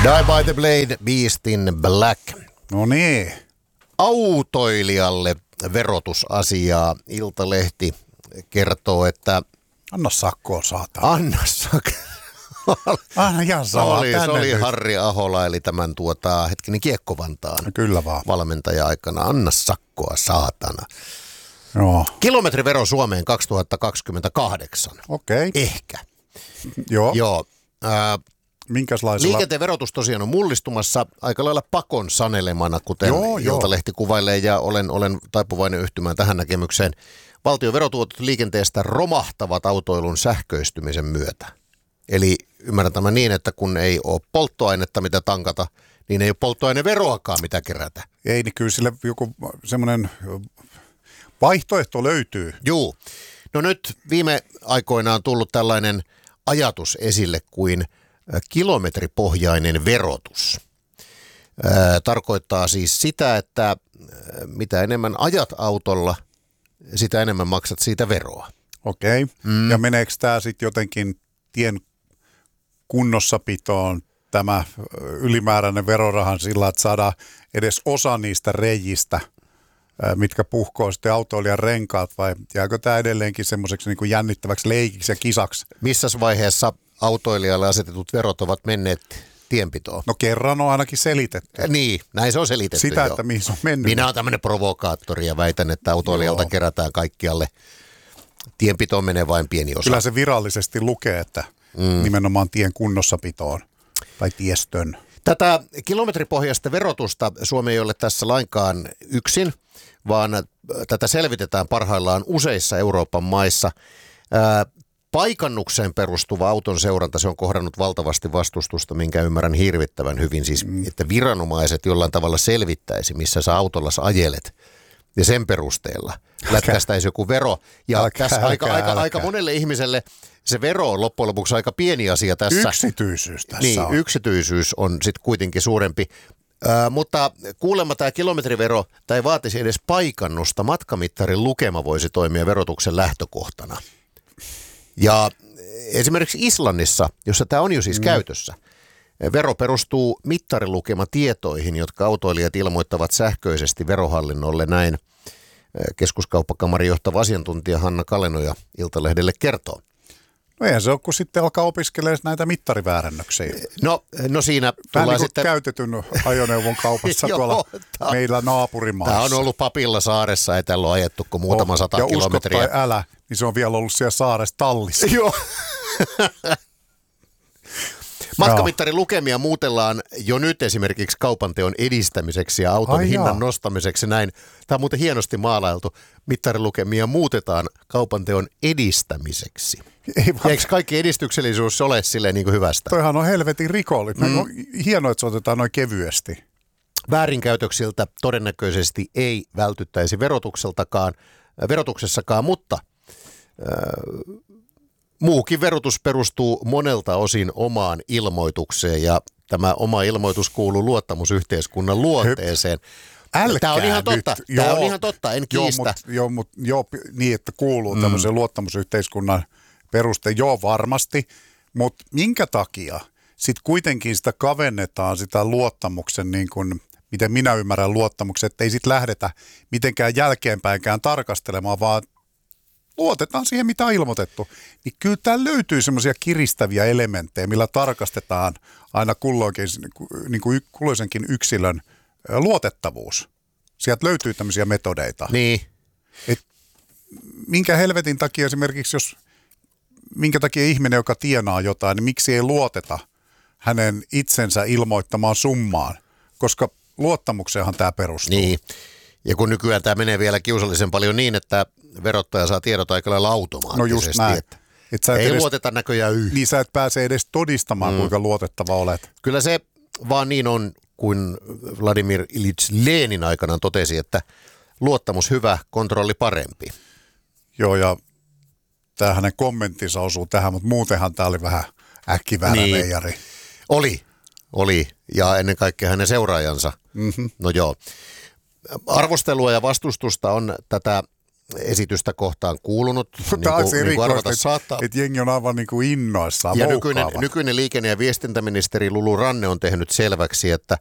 Die by the Blade, Beast in Black. No niin. Autoilijalle verotusasiaa. Iltalehti kertoo, että... Anna sakkoa, saatana. Anna sakkoa. Anna ihan sama. Se oli Harri Ahola, eli tämän Kiekko-Vantaan Kyllä vaan. valmentaja-aikana. Anna sakkoa, saatana. Joo. Kilometrivero Suomeen 2028. Okei. Ehkä. Joo. Minkälaisella? Liikenteen verotus tosiaan on mullistumassa aika lailla pakon sanelemana, kuten Iltalehti kuvailee, ja olen taipuvainen yhtymään tähän näkemykseen. Valtion verotuotot liikenteestä romahtavat autoilun sähköistymisen myötä. Eli ymmärrän tämän niin, että kun ei ole polttoainetta, mitä tankata, niin ei ole polttoaineveroakaan, mitä kerätä. Ei, niin kyllä sille joku semmoinen vaihtoehto löytyy. Juu. No nyt viime aikoina on tullut tällainen ajatus esille kuin kilometripohjainen verotus. Tarkoittaa siis sitä, että mitä enemmän ajat autolla, sitä enemmän maksat siitä veroa. Okei. Ja meneekö tämä sitten jotenkin tien kunnossapitoon tämä ylimääräinen verorahan sillä, että saadaan edes osa niistä reijistä, mitkä puhkoo sitten autoilijan renkaat, vai jääkö tämä edelleenkin semmoiseksi niin kuin jännittäväksi leikiksi ja kisaksi? Missäs vaiheessa autoilijalle asetetut verot ovat menneet tienpitoon? No kerran on ainakin selitetty. Niin, näin se on selitetty. Sitä, että mihin se on mennyt. Minä olen tämmöinen provokaattori ja väitän, että autoilijalta kerätään kaikkialle. Tienpitoon menee vain pieni osa. Kyllä se virallisesti lukee, että nimenomaan tien kunnossapitoon tai tiestön. Tätä kilometripohjaista verotusta Suomi ei ole tässä lainkaan yksin, vaan tätä selvitetään parhaillaan useissa Euroopan maissa. Paikannukseen perustuva auton seuranta, se on kohdannut valtavasti vastustusta, minkä ymmärrän hirvittävän hyvin. Siis, että viranomaiset jollain tavalla selvittäisi, missä sä autollasi ajelet, ja sen perusteella lätkästäisi joku vero. Ja tässä aika monelle ihmiselle se vero on loppujen lopuksi aika pieni asia tässä. Yksityisyys tässä on. Yksityisyys on sitten kuitenkin suurempi. Mutta kuulemma tämä kilometrivero, tämä ei vaatisi edes paikannusta. Matkamittarin lukema voisi toimia verotuksen lähtökohtana. Ja esimerkiksi Islannissa, jossa tämä on jo siis käytössä, vero perustuu mittarilukematietoihin, jotka autoilijat ilmoittavat sähköisesti verohallinnolle. Näin Keskuskauppakamarin johtava asiantuntija Hanna Kalenoja Iltalehdelle kertoo. No eihän se ole, kun sitten alkaa opiskelemaan näitä mittariväärännöksiä. No siinä tullaan niin sitten käytetyn ajoneuvon kaupassa tuolla meillä naapurimaassa. Tämä on ollut Papilla saaressa, ei tällä ole ajettu kuin muutama 100 kilometriä. Ja usko tai älä, niin se on vielä ollut siellä saaressa tallissa. Joo. Matkamittarin lukemia muutellaan jo nyt esimerkiksi kaupanteon edistämiseksi ja auton hinnan nostamiseksi. Näin. Tämä on muuten hienosti maalailtu. Mittarilukemia muutetaan kaupanteon edistämiseksi. Eikö kaikki edistyksellisuus ole silleen niin kuin hyvästä? Toihan on helvetin rikollinen. On hienoa, että se otetaan noin kevyesti. Väärinkäytöksiltä todennäköisesti ei vältyttäisi verotuksessakaan, mutta... muukin verotus perustuu monelta osin omaan ilmoitukseen, ja tämä oma ilmoitus kuuluu luottamusyhteiskunnan luonteeseen. Tämä on ihan totta. Tämä on ihan totta, en kiistä. Niin, että kuuluu tämmöiseen luottamusyhteiskunnan peruste, varmasti. Mutta minkä takia sitten kuitenkin sitä kavennetaan sitä luottamuksen, niin kuin, miten minä ymmärrän luottamuksen, että ei sitten lähdetä mitenkään jälkeenpäinkään tarkastelemaan, vaan luotetaan siihen, mitä on ilmoitettu, niin kyllä täällä löytyy semmoisia kiristäviä elementtejä, millä tarkastetaan aina kulloisenkin yksilön luotettavuus. Sieltä löytyy tämmöisiä metodeita. Niin. Minkä helvetin takia esimerkiksi, minkä takia ihminen, joka tienaa jotain, niin miksi ei luoteta hänen itsensä ilmoittamaan summaan, koska luottamukseenhan tämä perustuu. Niin. Ja kun nykyään tämä menee vielä kiusallisen paljon niin, että verottaja saa tiedot aika lailla automaattisesti. No just näin. Että ei luoteta näköjään yhtään. Niin sä et pääse edes todistamaan, kuinka luotettava olet. Kyllä se vaan niin on, kuin Vladimir Iljitš Lenin aikanaan totesi, että luottamus hyvä, kontrolli parempi. Joo, ja tämä hänen kommenttinsa osuu tähän, mutta muutenhan tämä oli vähän äkkiväärä veijari. Oli, ja ennen kaikkea hänen seuraajansa. Mm-hmm. No joo. Arvostelua ja vastustusta on tätä esitystä kohtaan kuulunut, niin kuin arvata saattaa. Että jengi on aivan niin kuin innoissaan, ja nykyinen liikenne- ja viestintäministeri Lulu Ranne on tehnyt selväksi, että